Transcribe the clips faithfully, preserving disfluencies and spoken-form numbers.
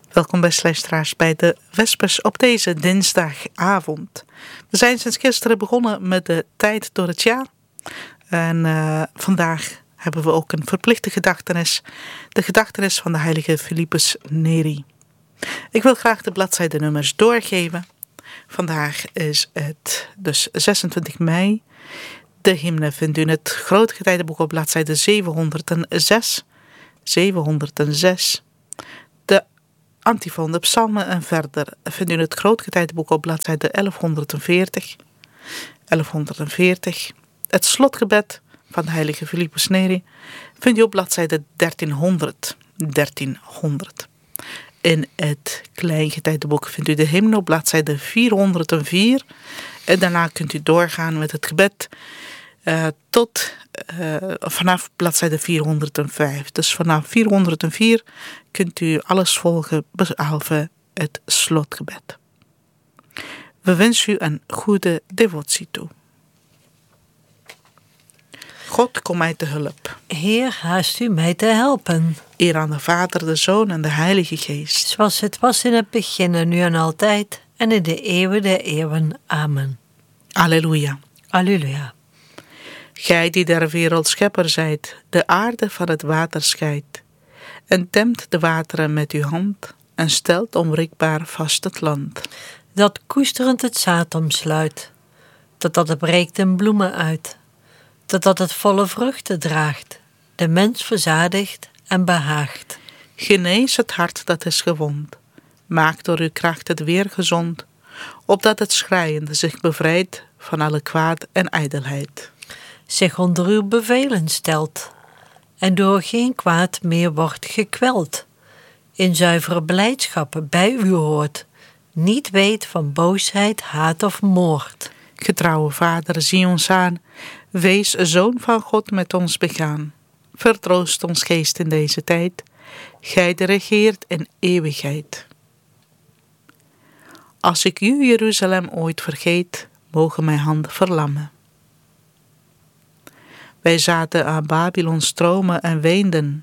Welkom beste luisteraars bij de Vespers op deze dinsdagavond. We zijn sinds gisteren begonnen met de tijd door het jaar. En uh, vandaag hebben we ook een verplichte gedachtenis. De gedachtenis van de heilige Philippus Neri. Ik wil graag de bladzijdenummers doorgeven. Vandaag is het dus zesentwintig mei. De hymne vindt u in het grote getijdenboek op bladzijde zevenhonderdzes. zevenhonderdzes. De antifoon, de psalmen en verder vindt u in het grote getijdenboek op bladzijde elfhonderdveertig. elfhonderdveertig. Het slotgebed van de heilige Philippus Neri vindt u op bladzijde dertienhonderd. dertienhonderd. In het klein getijdenboek vindt u de hymne op bladzijde vierhonderdvier. En daarna kunt u doorgaan met het gebed uh, tot uh, vanaf bladzijde vierhonderdvijf. Dus vanaf vierhonderdvier kunt u alles volgen behalve het slotgebed. We wensen u een goede devotie toe. God, kom mij te hulp. Heer, haast u mij te helpen. Eer aan de Vader, de Zoon en de Heilige Geest. Zoals het was in het begin, nu en altijd, en in de eeuwen der eeuwen. Amen. Alleluia. Alleluia. Gij die der wereld schepper zijt, de aarde van het water scheidt, en temt de wateren met uw hand, en stelt onwrikbaar vast het land. Dat koesterend het zaad omsluit, totdat het breekt en bloemen uit, totdat het volle vruchten draagt, de mens verzadigt en behaagt. Genees het hart dat is gewond, maak door uw kracht het weer gezond, opdat het schreiende zich bevrijdt van alle kwaad en ijdelheid. Zich onder uw bevelen stelt, en door geen kwaad meer wordt gekweld, in zuivere blijdschap bij u hoort, niet weet van boosheid, haat of moord. Getrouwe Vader, zie ons aan, wees Zoon van God met ons begaan. Vertroost ons geest in deze tijd, gij die regeert in eeuwigheid. Als ik u, Jeruzalem, ooit vergeet, mogen mijn handen verlammen. Wij zaten aan Babylons stromen en weenden,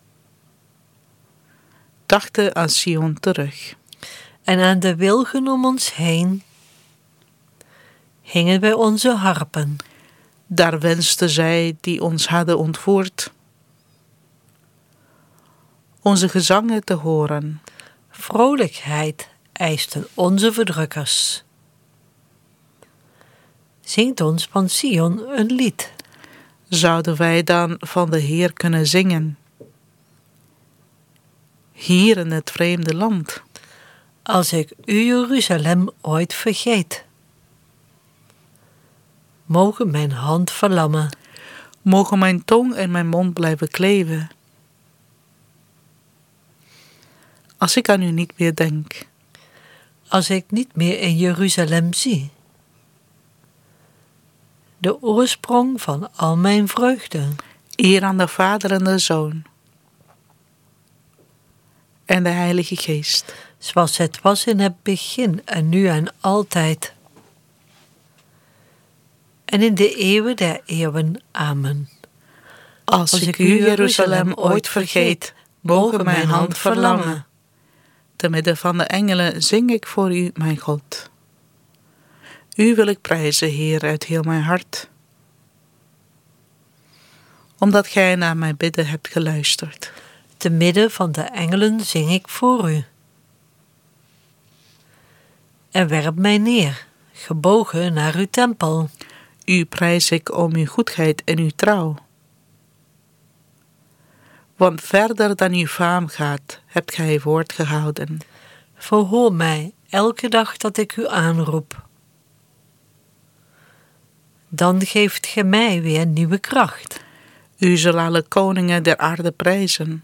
dachten aan Sion terug. En aan de wilgen om ons heen hingen wij onze harpen. Daar wensten zij die ons hadden ontvoerd onze gezangen te horen. Vrolijkheid eisten onze verdrukkers. Zingt ons van Sion een lied. Zouden wij dan van de Heer kunnen zingen, hier in het vreemde land? Als ik u, Jeruzalem, ooit vergeet, mogen mijn hand verlammen. Mogen mijn tong en mijn mond blijven kleven, als ik aan u niet meer denk. Als ik niet meer in Jeruzalem zie, de oorsprong van al mijn vreugde. Eer aan de Vader en de Zoon en de Heilige Geest. Zoals het was in het begin en nu en altijd. En in de eeuwen der eeuwen. Amen. Als, Als ik u, Jeruzalem, ooit vergeet, mogen mijn hand verlammen. Te midden van de engelen zing ik voor u, mijn God. U wil ik prijzen, Heer, uit heel mijn hart, omdat gij naar mijn bidden hebt geluisterd. Te midden van de engelen zing ik voor u. En werp mij neer, gebogen naar uw tempel. U prijs ik om uw goedheid en uw trouw. Want verder dan uw faam gaat, hebt gij woord gehouden. Verhoor mij elke dag dat ik u aanroep. Dan geeft gij mij weer nieuwe kracht. U zal alle koningen der aarde prijzen,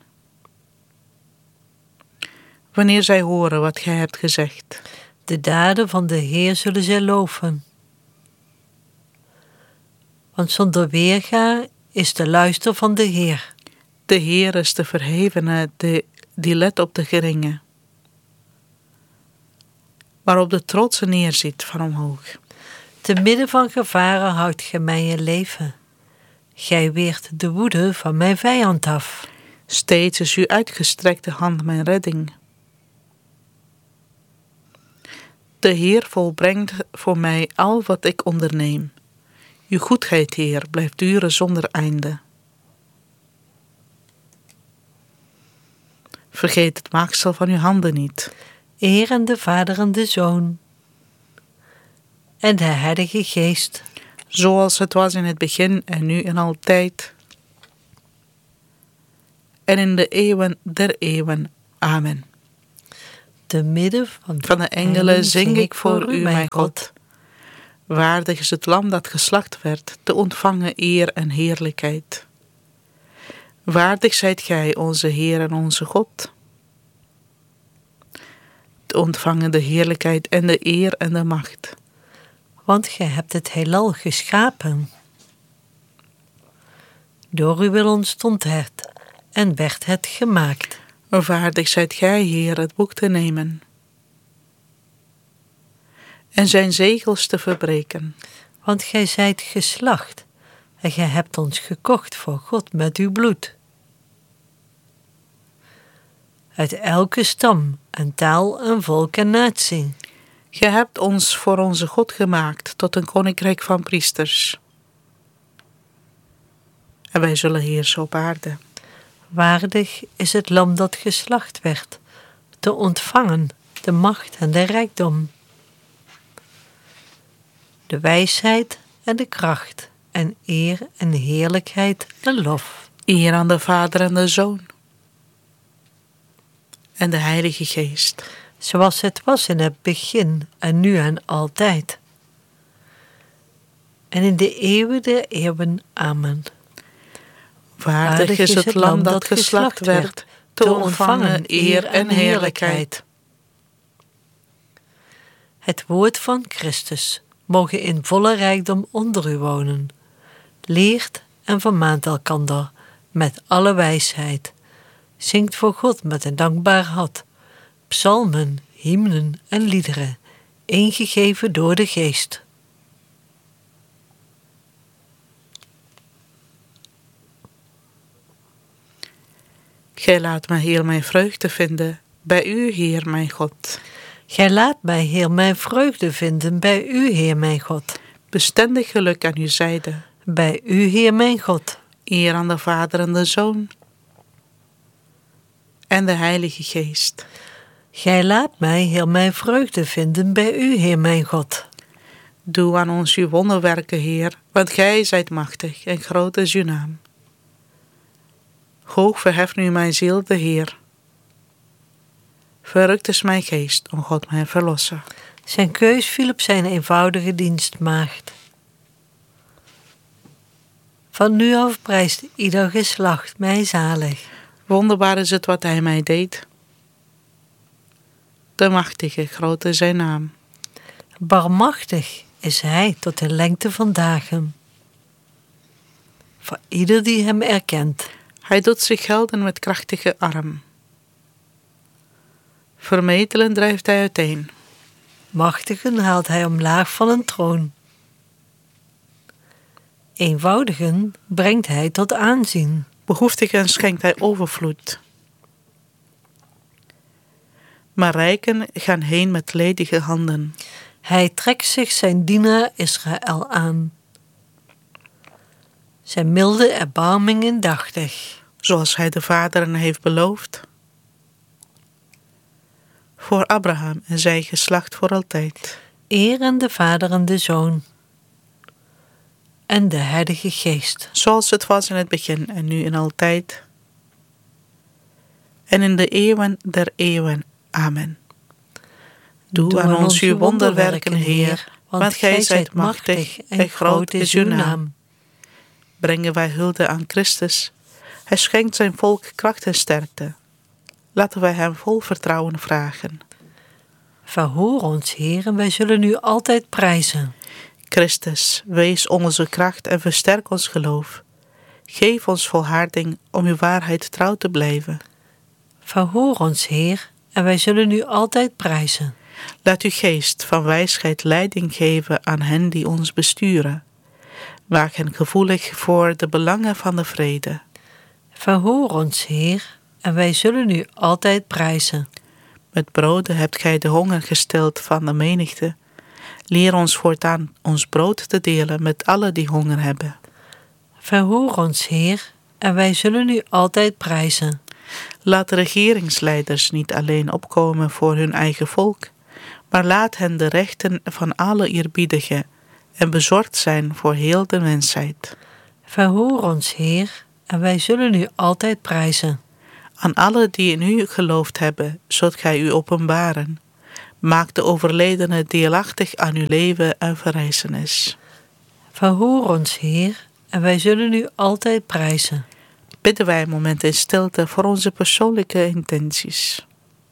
wanneer zij horen wat gij hebt gezegd. De daden van de Heer zullen zij loven. Want zonder weerga is de luister van de Heer. De Heer is de verhevene, de, die let op de geringe, waarop de trotse neerziet van omhoog. Te midden van gevaren houdt gij mij in leven. Gij weert de woede van mijn vijand af. Steeds is uw uitgestrekte hand mijn redding. De Heer volbrengt voor mij al wat ik onderneem. Uw goedheid, Heer, blijft duren zonder einde. Vergeet het maaksel van uw handen niet. Eer aan de Vader en de Zoon en de Heilige Geest, Zoals het was in het begin en nu en altijd. En in de eeuwen der eeuwen. Amen. te midden van, Van de engelen zing ik voor u, mijn God. Waardig is het lam dat geslacht werd, te ontvangen eer en heerlijkheid. Waardig zijt gij, onze Heer en onze God, te ontvangen de heerlijkheid en de eer en de macht. Want gij hebt het heelal geschapen. Door uw wil ontstond het en werd het gemaakt. Waardig zijt gij, Heer, het boek te nemen en zijn zegels te verbreken. Want gij zijt geslacht en gij hebt ons gekocht voor God met uw bloed. Uit elke stam en taal en volk en natie. Gij hebt ons voor onze God gemaakt tot een koninkrijk van priesters. En wij zullen heersen op aarde. Waardig is het lam dat geslacht werd, te ontvangen de macht en de rijkdom, de wijsheid en de kracht en eer en heerlijkheid en lof. Eer aan de Vader en de Zoon en de Heilige Geest. Zoals het was in het begin en nu en altijd. En in de eeuwen der eeuwen. Amen. Waardig is het lam dat geslacht werd, te ontvangen eer en heerlijkheid. Het woord van Christus mogen in volle rijkdom onder u wonen. Leert en vermaant elkander met alle wijsheid. Zingt voor God met een dankbaar hart. Psalmen, hymnen en liederen, ingegeven door de Geest. Gij laat mij heel mijn vreugde vinden bij u, Heer mijn God. Gij laat mij heel mijn vreugde vinden bij u, Heer mijn God. Bestendig geluk aan uw zijde. Bij u, Heer mijn God. Eer aan de Vader en de Zoon en de Heilige Geest. Gij laat mij heel mijn vreugde vinden bij u, Heer mijn God. Doe aan ons uw wonderwerken, Heer, want gij zijt machtig en groot is uw naam. Hoog verheft nu mijn ziel de Heer. Verrukt is mijn geest, om God mijn verlosser. Zijn keus viel op zijn eenvoudige dienstmaagd. Van nu af prijst ieder geslacht mij zalig. Wonderbaar is het wat hij mij deed. De machtige, groot is zijn naam. Barmachtig is hij tot de lengte van dagen. Voor ieder die hem erkent. Hij doet zich gelden met krachtige arm. Vermetelen drijft hij uiteen. Machtigen haalt hij omlaag van een troon. Eenvoudigen brengt hij tot aanzien. Behoeftigen schenkt hij overvloed. Maar rijken gaan heen met ledige handen. Hij trekt zich zijn dienaar Israël aan. Zijn milde erbarming indachtig. Zoals hij de vaderen heeft beloofd. Voor Abraham en zijn geslacht voor altijd. Eer aan de Vader en de Zoon en de Heilige Geest. Zoals het was in het begin en nu en altijd. En in de eeuwen der eeuwen. Amen. Doe, Doe aan ons uw wonderwerken, Heer, want gij zijt machtig en groot is uw naam. Brengen wij hulde aan Christus. Hij schenkt zijn volk kracht en sterkte. Laten wij hem vol vertrouwen vragen. Verhoor ons, Heer, en wij zullen u altijd prijzen. Christus, wees onze kracht en versterk ons geloof. Geef ons volharding om uw waarheid trouw te blijven. Verhoor ons, Heer, en wij zullen u altijd prijzen. Laat uw geest van wijsheid leiding geven aan hen die ons besturen. Maak hen gevoelig voor de belangen van de vrede. Verhoor ons, Heer, en wij zullen u altijd prijzen. Met broden hebt gij de honger gestild van de menigte. Leer ons voortaan ons brood te delen met allen die honger hebben. Verhoor ons, Heer, en wij zullen u altijd prijzen. Laat de regeringsleiders niet alleen opkomen voor hun eigen volk, maar laat hen de rechten van alle eerbiedigen en bezorgd zijn voor heel de mensheid. Verhoor ons, Heer, en wij zullen u altijd prijzen. Aan allen die in u geloofd hebben, zult gij u openbaren. Maak de overledene deelachtig aan uw leven en verrijzenis. Verhoor ons, Heer, en wij zullen u altijd prijzen. Bidden wij een moment in stilte voor onze persoonlijke intenties.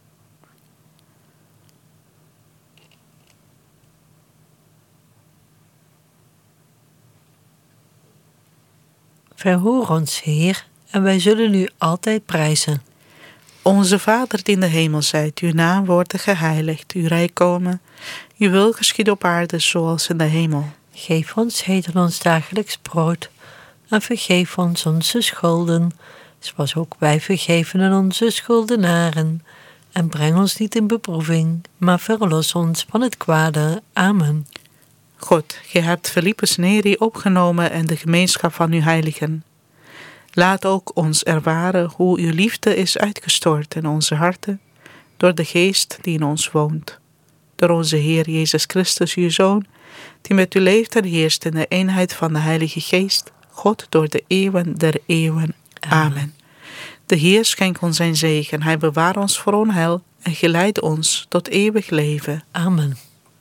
Verhoor ons, Heer, en wij zullen u altijd prijzen. Onze Vader die in de hemel zijt, uw naam wordt geheiligd, uw rijk komen, uw wil geschieden op aarde zoals in de hemel. Geef ons heden ons dagelijks brood en vergeef ons onze schulden, zoals ook wij vergeven aan onze schuldenaren. En breng ons niet in beproeving, maar verlos ons van het kwade. Amen. God, gij hebt Philippus Neri opgenomen in de gemeenschap van uw heiligen. Laat ook ons ervaren hoe uw liefde is uitgestort in onze harten, door de geest die in ons woont. Door onze Heer Jezus Christus, uw Zoon, die met u leeft en heerst in de eenheid van de Heilige Geest, God door de eeuwen der eeuwen. Amen. Amen. De Heer schenkt ons zijn zegen, hij bewaart ons voor onheil en geleidt ons tot eeuwig leven. Amen.